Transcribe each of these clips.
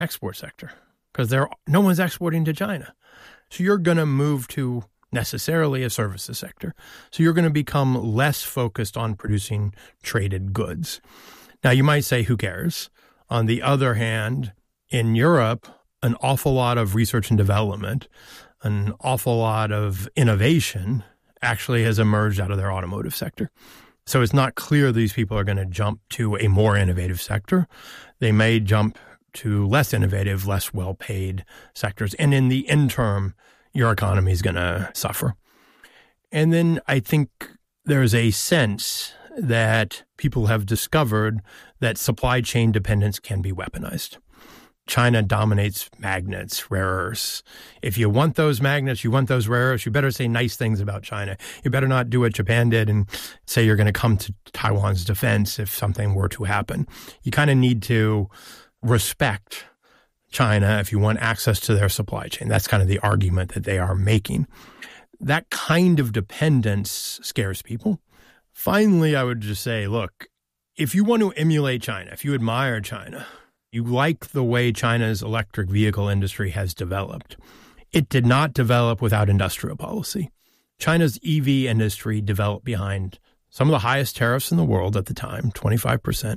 export sector because no one's exporting to China. So you're going to move to necessarily a services sector. So you're going to become less focused on producing traded goods. Now, you might say, who cares? On the other hand, in Europe, an awful lot of research and development, an awful lot of innovation actually has emerged out of their automotive sector. So it's not clear these people are going to jump to a more innovative sector. They may jump to less innovative, less well-paid sectors. And in the interim, your economy is going to suffer. And then I think there's a sense that people have discovered that supply chain dependence can be weaponized. China dominates magnets, rare earths. If you want those magnets, you want those rare earths, you better say nice things about China. You better not do what Japan did and say you're going to come to Taiwan's defense if something were to happen. You kind of need to respect China if you want access to their supply chain. That's kind of the argument that they are making. That kind of dependence scares people. Finally, I would just say, look, if you want to emulate China, if you admire China, you like the way China's electric vehicle industry has developed. It did not develop without industrial policy. China's EV industry developed behind some of the highest tariffs in the world at the time, 25%.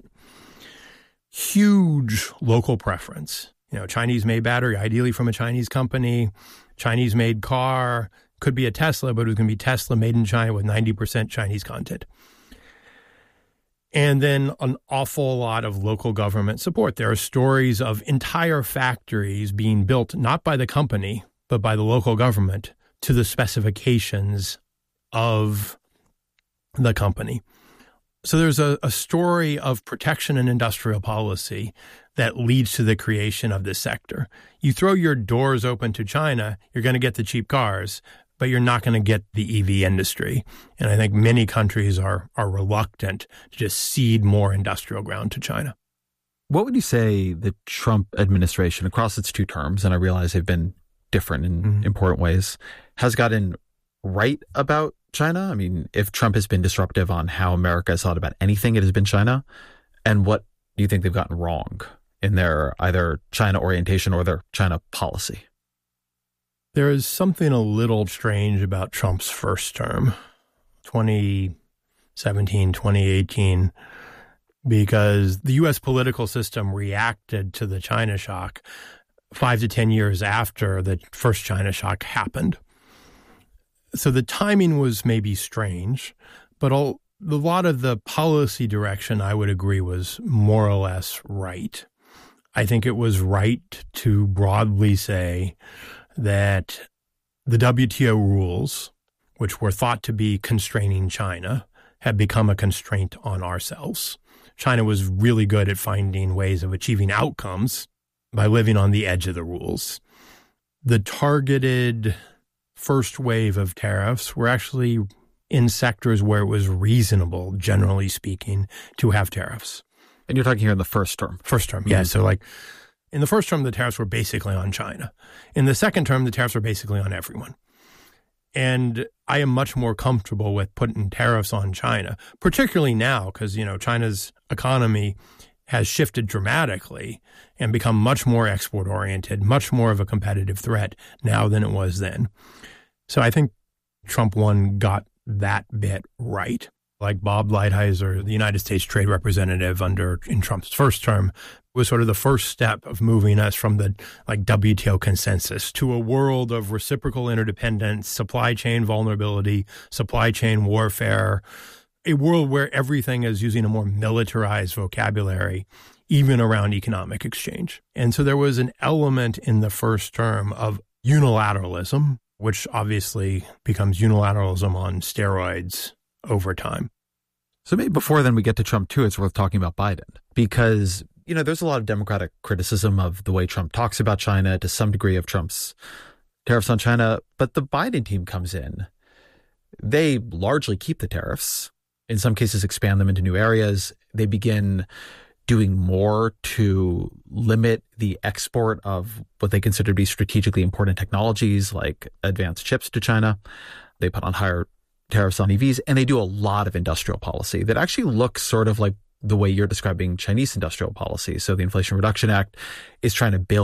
Huge local preference. Chinese-made battery, ideally from a Chinese company. Chinese-made car, could be a Tesla, but it was going to be Tesla made in China with 90% Chinese content. And then an awful lot of local government support. There are stories of entire factories being built, not by the company, but by the local government to the specifications of the company. So there's a story of protection and industrial policy that leads to the creation of this sector. You throw your doors open to China, you're going to get the cheap cars, but you're not going to get the EV industry. And I think many countries are reluctant to just cede more industrial ground to China. What would you say the Trump administration, across its 2 terms, and I realize they've been different in important ways, has gotten right about China? I mean, if Trump has been disruptive on how America has thought about anything, it has been China. And what do you think they've gotten wrong in their either China orientation or their China policy? There is something a little strange about Trump's first term, 2017, 2018, because the U.S. political system reacted to the China shock 5 to 10 years after the first China shock happened. So the timing was maybe strange, but a lot of the policy direction, I would agree, was more or less right. I think it was right to broadly say that the WTO rules, which were thought to be constraining China, have become a constraint on ourselves. China was really good at finding ways of achieving outcomes by living on the edge of the rules. The targeted first wave of tariffs were actually in sectors where it was reasonable, generally speaking, to have tariffs. And you're talking here in the first term? First term, yeah. So in the first term, the tariffs were basically on China. In the second term, the tariffs were basically on everyone. And I am much more comfortable with putting tariffs on China, particularly now because, China's economy has shifted dramatically and become much more export-oriented, much more of a competitive threat now than it was then. So I think Trump 1 got that bit right. Like Bob Lighthizer, the United States Trade Representative in Trump's first term, was sort of the first step of moving us from the WTO consensus to a world of reciprocal interdependence, supply chain vulnerability, supply chain warfare, a world where everything is using a more militarized vocabulary, even around economic exchange. And so there was an element in the first term of unilateralism, which obviously becomes unilateralism on steroids over time. So maybe before then we get to Trump 2, it's worth talking about Biden because, there's a lot of Democratic criticism of the way Trump talks about China, to some degree of Trump's tariffs on China. But the Biden team comes in. They largely keep the tariffs, in some cases expand them into new areas. They begin doing more to limit the export of what they consider to be strategically important technologies like advanced chips to China. They put on higher tariffs on EVs, and they do a lot of industrial policy that actually looks sort of like the way you're describing Chinese industrial policy. So the Inflation Reduction Act is trying to build